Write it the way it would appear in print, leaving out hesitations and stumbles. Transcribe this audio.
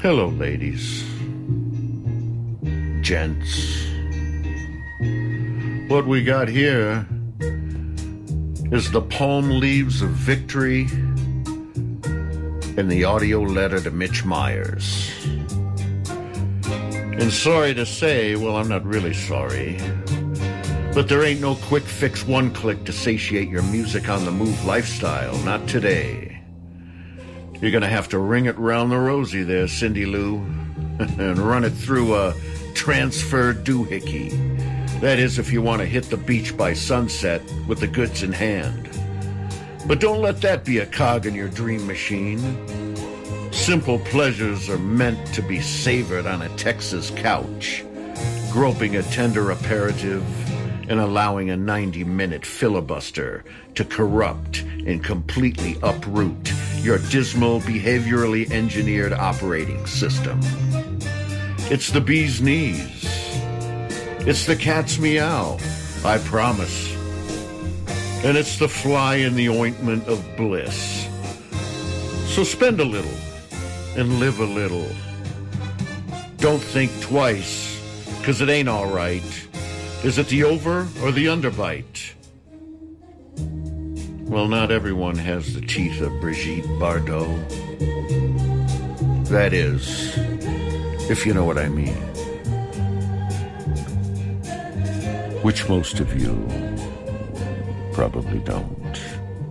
Hello, ladies, gents. What we got here is the palm leaves of victory and the audio letter to Mitch Myers. And sorry to say, well, I'm not really sorry, but there ain't no quick fix one-click to satiate your music on the move lifestyle, not today. You're gonna have to ring it round the rosy there, Cindy Lou, and run it through a transfer doohickey. That is, if you want to hit the beach by sunset with the goods in hand. But don't let that be a cog in your dream machine. Simple pleasures are meant to be savored on a Texas couch, groping a tender aperitif and allowing a 90-minute filibuster to corrupt and completely uproot your dismal, behaviorally engineered operating system. It's the bee's knees. It's the cat's meow, I promise. And it's the fly in the ointment of bliss. So spend a little and live a little. Don't think twice, 'cause it ain't all right. Is it the over or the underbite? Well, not everyone has the teeth of Brigitte Bardot. That is, if you know what I mean. Which most of you probably don't.